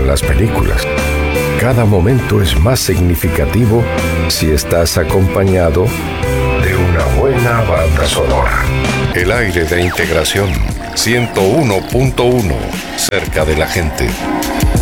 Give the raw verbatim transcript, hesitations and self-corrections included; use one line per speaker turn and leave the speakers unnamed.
en las películas. Cada momento es más significativo si estás acompañado de una buena banda sonora. El aire de integración ciento uno punto uno, cerca de la gente.